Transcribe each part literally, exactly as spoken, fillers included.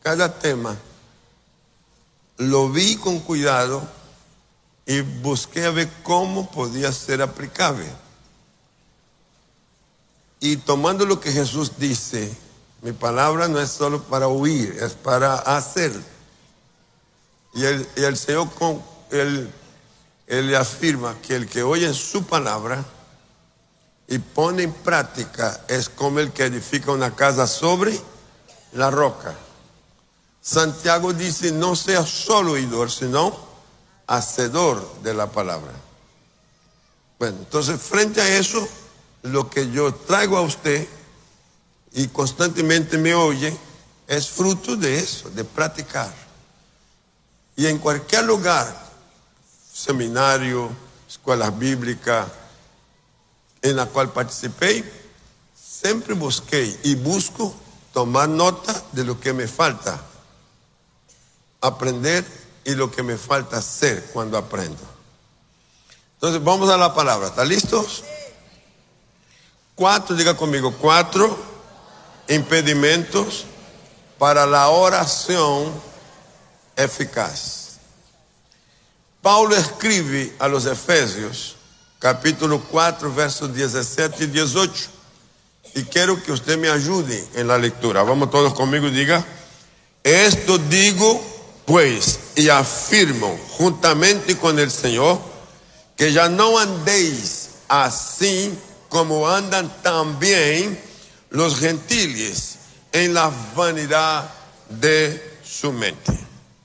cada tema lo vi con cuidado y busqué a ver cómo podía ser aplicable. Y tomando lo que Jesús dice, mi palabra no es solo para oír, es para hacer. Y el, y el Señor, con, él, él afirma que el que oye su palabra y pone en práctica es como el que edifica una casa sobre la roca. Santiago dice, no sea solo oidor, sino hacedor de la palabra. Bueno, entonces frente a eso, lo que yo traigo a usted y constantemente me oye, es fruto de eso, de practicar. Y en cualquier lugar, seminario, escuelas bíblicas, en la cual participé, siempre busqué y busco tomar nota de lo que me falta aprender y lo que me falta hacer cuando aprendo. Entonces vamos a la palabra, ¿están listos? Cuatro, diga conmigo, cuatro impedimentos para la oración eficaz. Paulo escribe a los Efesios, capítulo cuatro, versos diecisiete y dieciocho. Y quiero que usted me ayude en la lectura. Vamos todos conmigo y diga, esto digo pues y afirmo juntamente con el Señor, que ya no andéis así como andan también los gentiles en la vanidad de su mente,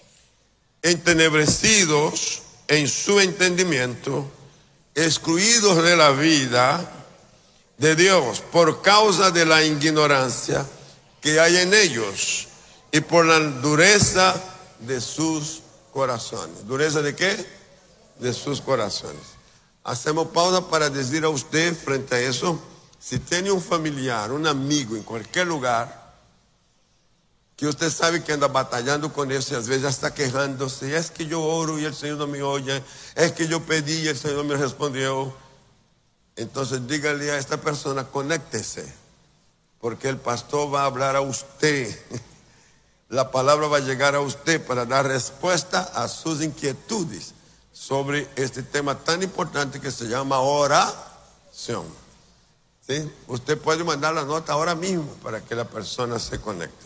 entenebrecidos en su entendimiento, excluidos de la vida de Dios por causa de la ignorancia que hay en ellos y por la dureza de sus corazones. ¿Dureza de qué? De sus corazones. Hacemos pausa para decir a usted frente a eso, si tiene un familiar, un amigo en cualquier lugar, que usted sabe que anda batallando con eso y a veces ya está quejándose, es que yo oro y el Señor no me oye, es que yo pedí y el Señor no me respondió. Entonces dígale a esta persona, conéctese, porque el pastor va a hablar a usted. La palabra va a llegar a usted para dar respuesta a sus inquietudes sobre este tema tan importante que se llama oración. ¿Sí? Usted puede mandar la nota ahora mismo para que la persona se conecte.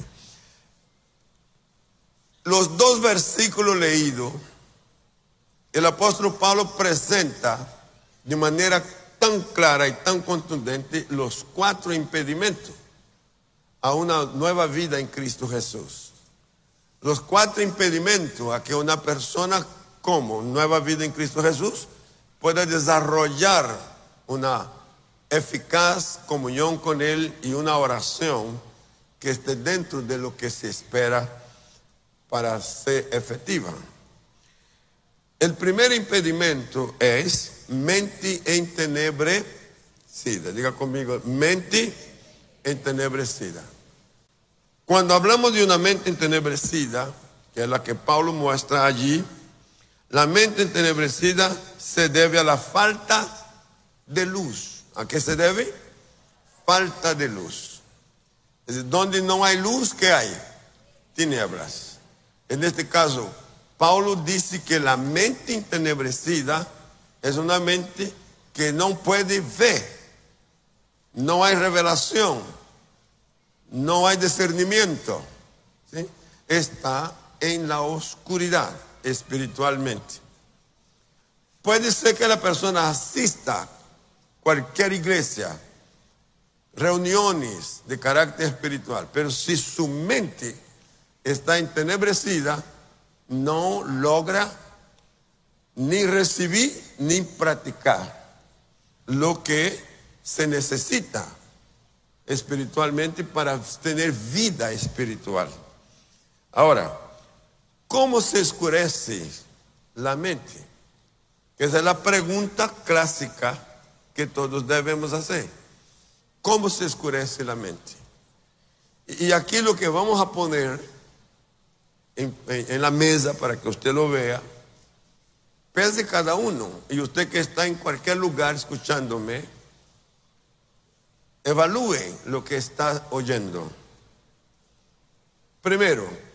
Los dos versículos leídos, el apóstol Pablo presenta de manera tan clara y tan contundente los cuatro impedimentos a una nueva vida en Cristo Jesús. Los cuatro impedimentos a que una persona como nueva vida en Cristo Jesús pueda desarrollar una eficaz comunión con Él y una oración que esté dentro de lo que se espera para ser efectiva. El primer impedimento es mente entenebrecida. Diga conmigo, mente entenebrecida. Cuando hablamos de una mente entenebrecida, que es la que Pablo muestra allí, la mente entenebrecida se debe a la falta de luz. ¿A qué se debe? Falta de luz. Es decir, donde no hay luz, ¿qué hay? Tinieblas. En este caso, Pablo dice que la mente entenebrecida es una mente que no puede ver. No hay revelación. No hay discernimiento, ¿sí? Está en la oscuridad espiritualmente. Puede ser que la persona asista a cualquier iglesia, reuniones de carácter espiritual, pero si su mente está entenebrecida, no logra ni recibir ni practicar lo que se necesita espiritualmente para tener vida espiritual. Ahora, ¿cómo se oscurece la mente? Esa es la pregunta clásica que todos debemos hacer. ¿Cómo se oscurece la mente? Y aquí lo que vamos a poner en, en, en la mesa para que usted lo vea, piense cada uno, y usted que está en cualquier lugar escuchándome, evalúe lo que está oyendo. Primero,